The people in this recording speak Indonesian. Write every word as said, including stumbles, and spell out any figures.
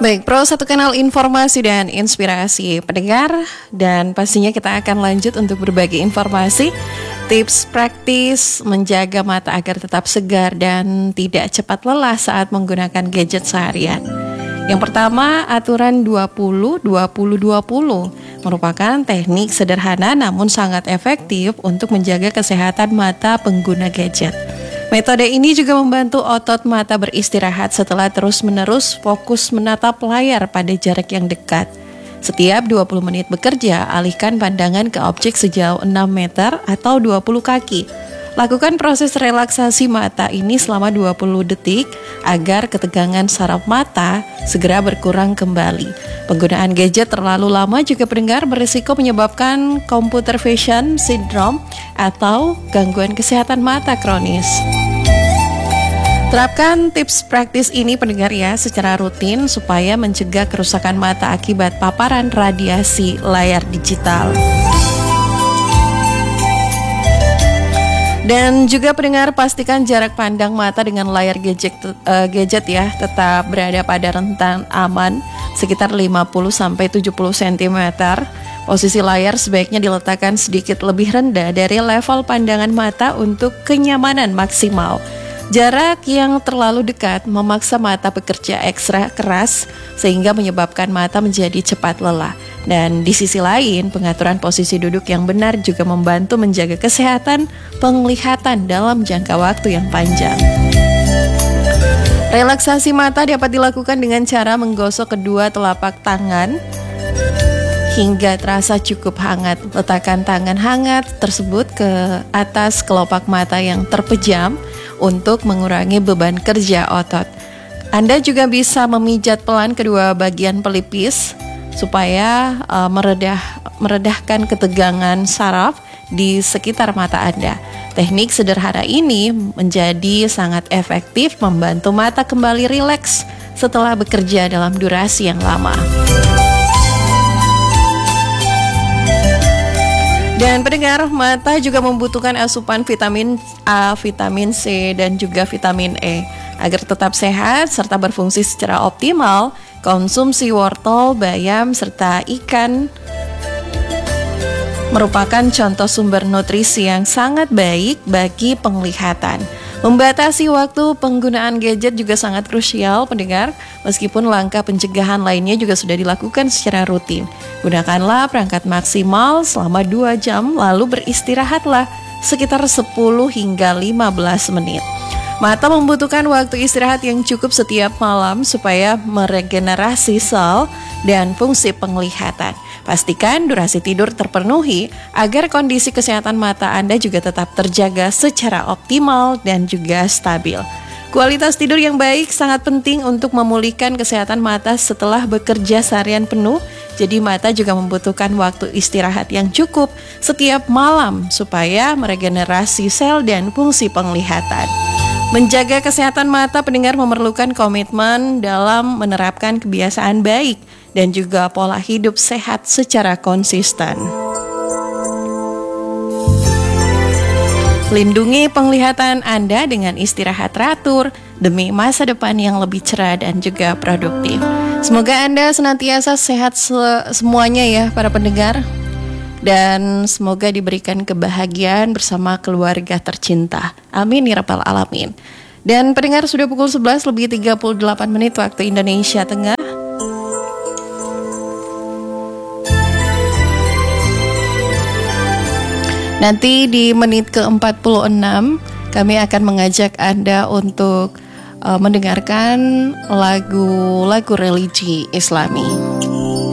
Baik, Pro satu kanal informasi dan inspirasi pendengar. Dan pastinya kita akan lanjut untuk berbagi informasi, tips praktis menjaga mata agar tetap segar dan tidak cepat lelah saat menggunakan gadget seharian. Yang pertama, aturan dua puluh dua puluh dua puluh merupakan teknik sederhana namun sangat efektif untuk menjaga kesehatan mata pengguna gadget. Metode ini juga membantu otot mata beristirahat setelah terus-menerus fokus menatap layar pada jarak yang dekat. Setiap dua puluh menit bekerja, alihkan pandangan ke objek sejauh enam meter atau dua puluh kaki. Lakukan proses relaksasi mata ini selama dua puluh detik agar ketegangan saraf mata segera berkurang kembali. Penggunaan gadget terlalu lama juga pendengar berisiko menyebabkan computer vision syndrome atau gangguan kesehatan mata kronis. Terapkan tips praktis ini pendengar ya secara rutin supaya mencegah kerusakan mata akibat paparan radiasi layar digital. Dan juga pendengar pastikan jarak pandang mata dengan layar gadget, uh, gadget ya tetap berada pada rentan aman sekitar lima puluh sampai tujuh puluh sentimeter. Posisi layar sebaiknya diletakkan sedikit lebih rendah dari level pandangan mata untuk kenyamanan maksimal. Jarak yang terlalu dekat memaksa mata bekerja ekstra keras sehingga menyebabkan mata menjadi cepat lelah. Dan di sisi lain, pengaturan posisi duduk yang benar juga membantu menjaga kesehatan penglihatan dalam jangka waktu yang panjang. Relaksasi mata dapat dilakukan dengan cara menggosok kedua telapak tangan hingga terasa cukup hangat. Letakkan tangan hangat tersebut ke atas kelopak mata yang terpejam untuk mengurangi beban kerja otot. Anda juga bisa memijat pelan kedua bagian pelipis supaya uh, meredah meredahkan ketegangan saraf di sekitar mata Anda. Teknik sederhana ini menjadi sangat efektif membantu mata kembali rileks setelah bekerja dalam durasi yang lama. Dan pendengar, mata juga membutuhkan asupan vitamin A, vitamin C, dan juga vitamin E. Agar tetap sehat serta berfungsi secara optimal, konsumsi wortel, bayam, serta ikan merupakan contoh sumber nutrisi yang sangat baik bagi penglihatan. Membatasi waktu penggunaan gadget juga sangat krusial, pendengar. Meskipun langkah pencegahan lainnya juga sudah dilakukan secara rutin. Gunakanlah perangkat maksimal selama dua jam, lalu beristirahatlah sekitar sepuluh hingga lima belas menit. Mata membutuhkan waktu istirahat yang cukup setiap malam supaya meregenerasi sel dan fungsi penglihatan. Pastikan durasi tidur terpenuhi agar kondisi kesehatan mata Anda juga tetap terjaga secara optimal dan juga stabil. Kualitas tidur yang baik sangat penting untuk memulihkan kesehatan mata setelah bekerja seharian penuh. Jadi mata juga membutuhkan waktu istirahat yang cukup setiap malam supaya meregenerasi sel dan fungsi penglihatan. Menjaga kesehatan mata pendengar memerlukan komitmen dalam menerapkan kebiasaan baik dan juga pola hidup sehat secara konsisten. Lindungi penglihatan Anda dengan istirahat teratur demi masa depan yang lebih cerah dan juga produktif. Semoga Anda senantiasa sehat se- semuanya ya para pendengar. Dan semoga diberikan kebahagiaan bersama keluarga tercinta. Amin ya rabbal alamin. Dan pendengar, sudah pukul sebelas lebih tiga puluh delapan menit waktu Indonesia Tengah. Nanti di menit ke empat puluh enam kami akan mengajak Anda untuk uh, mendengarkan lagu-lagu religi Islami.